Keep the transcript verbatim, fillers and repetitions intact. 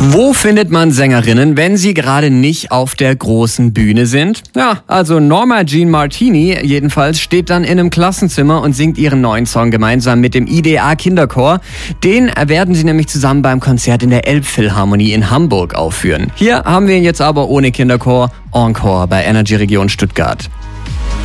Wo findet man Sängerinnen, wenn sie gerade nicht auf der großen Bühne sind? Ja, also Norma Jean Martini jedenfalls steht dann in einem Klassenzimmer und singt ihren neuen Song gemeinsam mit dem I D A Kinderchor. Den werden sie nämlich zusammen beim Konzert in der Elbphilharmonie in Hamburg aufführen. Hier haben wir ihn jetzt aber ohne Kinderchor, Encore bei Energy Region Stuttgart.